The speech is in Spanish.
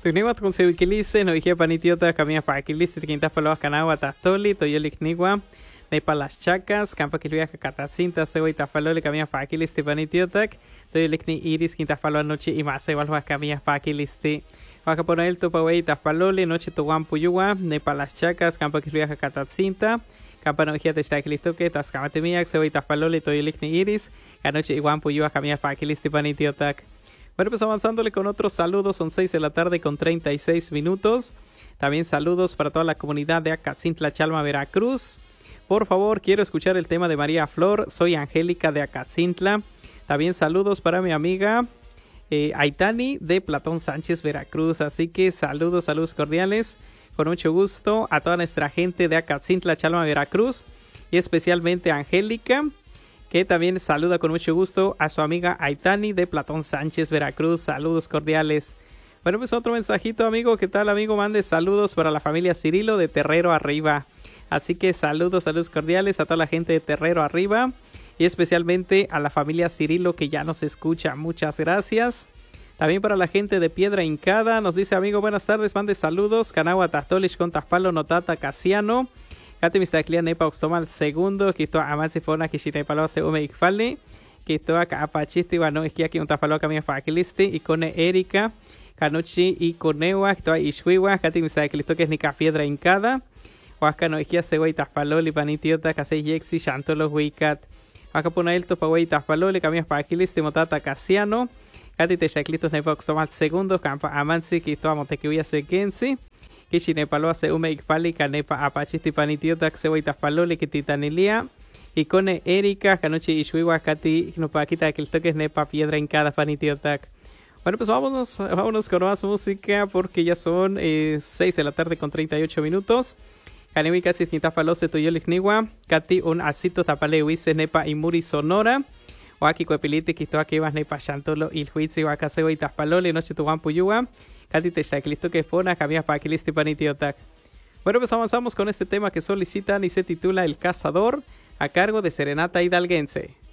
Tugniwa tukunsewiquilice, noihia panitiota, camia paquilice, tiquintas paloas canagua, tastoli, toyolicnigua, nepa las chacas, campa quilviaja catacinta, cebo y tafalole, camia paquilice, panitiotac, toyolicni iris, quintas paloas noche y más, igual camia paquilice. Baja por el topaway, tafalole, noche tuguan puyua, nepa las chacas, campa quilviaja catacinta, campa noihia de staquilistoque, tascamatemiac, cebo y tafalole, toyolicni iris, canoche iguan puyua, camia paquilice, panitiotac. Bueno, pues avanzándole con otros saludos, son 6 de la tarde con 36 minutos. También saludos para toda la comunidad de Acatzintla, Chalma, Veracruz. Por favor, quiero escuchar el tema de María Flor. Soy Angélica de Acatzintla. También saludos para mi amiga Aitani de Platón Sánchez, Veracruz. Así que saludos cordiales. Con mucho gusto a toda nuestra gente de Acatzintla, Chalma, Veracruz. Y especialmente a Angélica, que también saluda con mucho gusto a su amiga Aitani de Platón Sánchez, Veracruz. Saludos cordiales. Bueno, pues otro mensajito, amigo. ¿Qué tal, amigo? Mande saludos para la familia Cirilo de Terrero Arriba. Así que saludos cordiales a toda la gente de Terrero Arriba. Y especialmente a la familia Cirilo que ya nos escucha. Muchas gracias. También para la gente de Piedra Hincada. Nos dice, amigo, buenas tardes. Mande saludos. Canagua Tastolish con Taspalo Notata Casiano. Kati mistaklia nepa oxtomal segundo, que toa avance fona que shine palo se ume ikfale, que toa ka apachisti wano iskia que un tafalo kamia fakilisti y con Erika, Kanuchi y Conewa, que toa ishwiwa, Kati mistaklisto que es nica Piedra Hincada, Huasca no iskia se wey tafalo li panitiota kase yexi shantolo wikat, Huasca pona el topa wey tafalo li kamia fakilisti motata Casiano, Kati te shaklitos nepa oxtomal segundo, campa avance que toa montequiuya se kensi. Kishinepalo hace umeikfali canepa apachisti panitiotac sehuitaspalole que titanilia y con Erika canoche ishuiwa kati nopaquita que el toque es nepa Piedra Hincada panitiotac. Bueno, pues vámonos con más música porque ya son 6 de la tarde con 38 minutos. Kanemi casi tintafalose tuyolicniwa kati un asito tapale huise nepa imuri sonora. O aquí cuepilite que toa que ibas nepa chantolo il huitzi wakaseo y taspalole noche tuan puyua. Kati te shaklisto que fona camia paquilisti panitiotac. Bueno, pues avanzamos con este tema que solicitan y se titula El Cazador, a cargo de Serenata Hidalguense.